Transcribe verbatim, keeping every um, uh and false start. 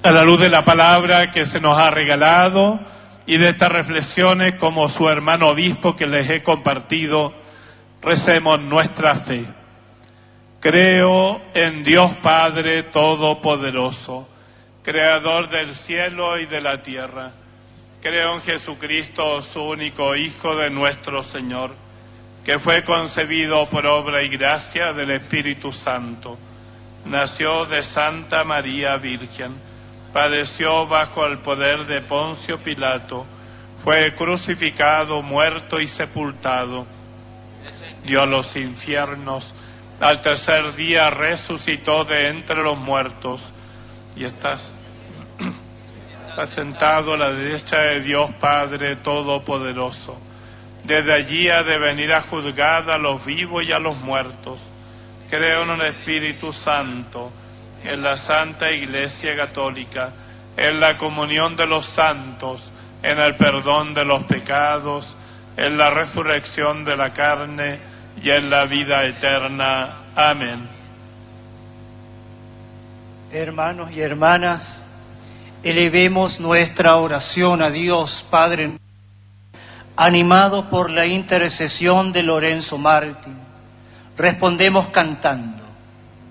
A la luz de la palabra que se nos ha regalado y de estas reflexiones como su hermano obispo que les he compartido, recemos nuestra fe. Creo en Dios Padre Todopoderoso, Creador del cielo y de la tierra. Creo en Jesucristo, su único Hijo de nuestro Señor, que fue concebido por obra y gracia del Espíritu Santo. Nació de Santa María Virgen, padeció bajo el poder de Poncio Pilato, fue crucificado, muerto y sepultado, dio a los infiernos, al tercer día resucitó de entre los muertos y está, está sentado a la derecha de Dios Padre Todopoderoso. Desde allí ha de venir a juzgar a los vivos y a los muertos. Creo en el Espíritu Santo, en la Santa Iglesia Católica, en la comunión de los santos, en el perdón de los pecados, en la resurrección de la carne y en la vida eterna. Amén. Hermanos y hermanas, elevemos nuestra oración a Dios Padre, animados por la intercesión de Lorenzo Martín. Respondemos cantando.